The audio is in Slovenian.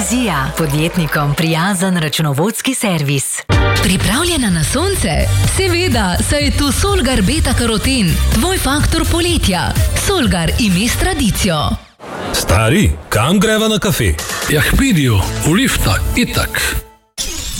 Vizija, podjetnikom prijazen računovodski servis. Pripravljena na sonce? Seveda, saj je tu Solgar Beta Karoten, tvoj faktor poletja. Solgar ime s tradicijo. Stari, kam greva na kafe? Ja, k Pidiju, v lifta, itak.